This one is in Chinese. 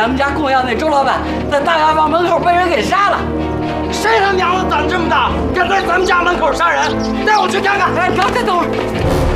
咱们家供养那周老板在大牙坊门口被人给杀了。 谁他娘的胆这么大，敢在咱们家门口杀人？带我去看看！ 哎，等会儿。